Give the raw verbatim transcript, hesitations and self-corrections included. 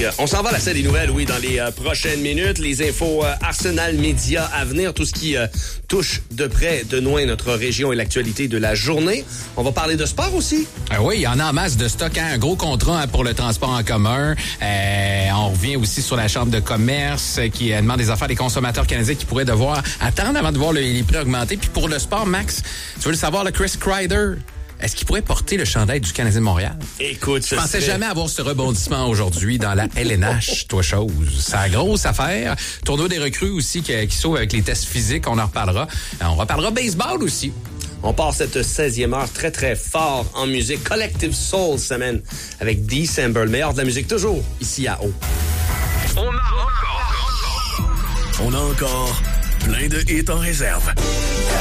Puis, euh, on s'en va à la scène des nouvelles, oui, dans les euh, prochaines minutes. Les infos euh, Arsenal Média à venir, tout ce qui euh, touche de près, de loin notre région et l'actualité de la journée. On va parler de sport aussi. Ah oui, il y en a en masse de stock, hein? Un gros contrat hein, pour le transport en commun. Euh, on revient aussi sur la Chambre de commerce euh, qui euh, demande des affaires des consommateurs canadiens qui pourraient devoir attendre avant de voir le, les prix augmenter. Puis pour le sport, Max, tu veux le savoir, le Chris Kreider, est-ce qu'il pourrait porter le chandail du Canadien de Montréal? Écoute, Je pensais serait... jamais avoir ce rebondissement aujourd'hui dans la L N H, toi chose. C'est la grosse affaire. Tournoi des recrues aussi qui, qui sauve avec les tests physiques, on en reparlera. On reparlera baseball aussi. On part cette seizième heure très, très fort en musique. Collective Soul semaine avec December. Le meilleur de la musique toujours ici à O. On a encore... On a encore plein de hits en réserve.